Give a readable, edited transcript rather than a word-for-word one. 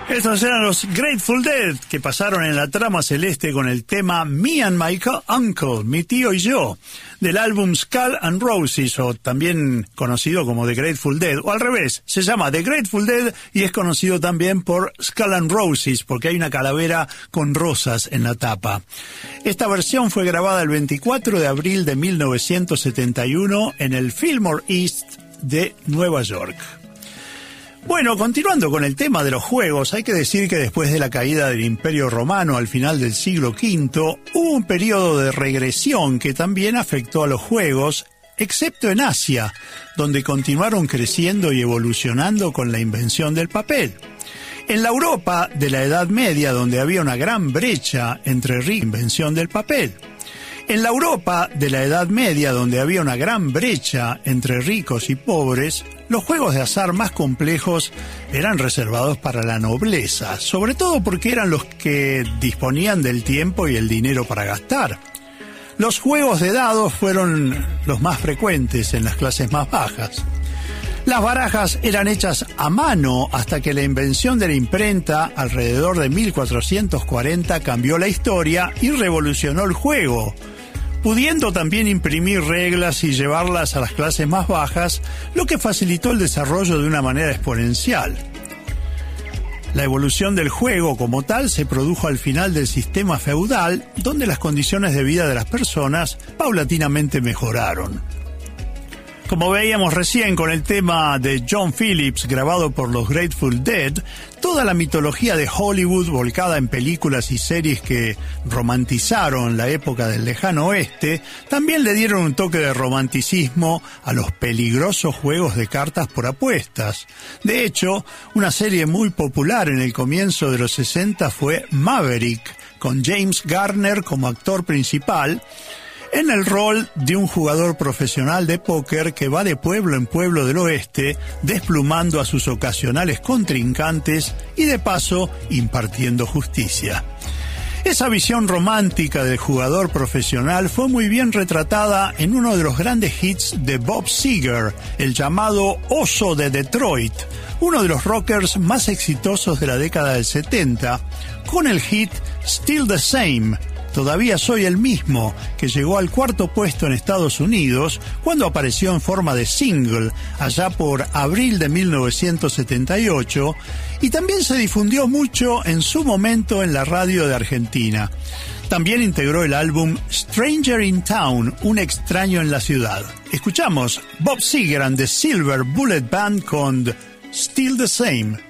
Estos eran los Grateful Dead, que pasaron en la trama celeste con el tema Me and My Uncle, mi tío y yo, del álbum Skull and Roses, o también conocido como The Grateful Dead, o al revés, se llama The Grateful Dead y es conocido también por Skull and Roses, porque hay una calavera con rosas en la tapa. Esta versión fue grabada el 24 de abril de 1971 en el Fillmore East de Nueva York. Bueno, continuando con el tema de los juegos, hay que decir que después de la caída del Imperio Romano al final del siglo V, hubo un periodo de regresión que también afectó a los juegos, excepto en Asia, donde continuaron creciendo y evolucionando con la invención del papel. En la Europa de la Edad Media, donde había una gran brecha entre la invención del papel. En la Europa de la Edad Media, donde había una gran brecha entre ricos y pobres, los juegos de azar más complejos eran reservados para la nobleza, sobre todo porque eran los que disponían del tiempo y el dinero para gastar. Los juegos de dados fueron los más frecuentes en las clases más bajas. Las barajas eran hechas a mano hasta que la invención de la imprenta, alrededor de 1440, cambió la historia y revolucionó el juego, pudiendo también imprimir reglas y llevarlas a las clases más bajas, lo que facilitó el desarrollo de una manera exponencial. La evolución del juego como tal se produjo al final del sistema feudal, donde las condiciones de vida de las personas paulatinamente mejoraron. Como veíamos recién con el tema de John Phillips grabado por los Grateful Dead, toda la mitología de Hollywood volcada en películas y series que romantizaron la época del lejano oeste, también le dieron un toque de romanticismo a los peligrosos juegos de cartas por apuestas. De hecho, una serie muy popular en el comienzo de los 60 fue Maverick, con James Garner como actor principal, en el rol de un jugador profesional de póker que va de pueblo en pueblo del oeste, desplumando a sus ocasionales contrincantes y de paso impartiendo justicia. Esa visión romántica del jugador profesional fue muy bien retratada en uno de los grandes hits de Bob Seger, el llamado Oso de Detroit, uno de los rockers más exitosos de la década del 70, con el hit Still the Same, Todavía soy el mismo, que llegó al cuarto puesto en Estados Unidos cuando apareció en forma de single allá por abril de 1978 y también se difundió mucho en su momento en la radio de Argentina. También integró el álbum Stranger in Town, un extraño en la ciudad. Escuchamos Bob Seger and the Silver Bullet Band con Still the Same.